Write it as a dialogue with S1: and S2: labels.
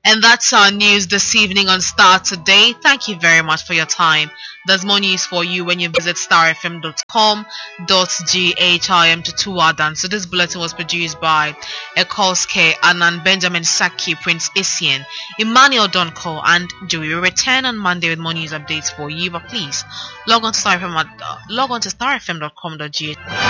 S1: And that's our news this evening on Star Today. Thank you very much for your time. There's more news for you when you visit starfm.com.ghm to 2 Adan. So this bulletin was produced by Ekolske, Anan, Benjamin Saki, Prince Isian, Emmanuel Donko, and Joey. We return on Monday with more news updates for you. But please log on to starfm.com.gh.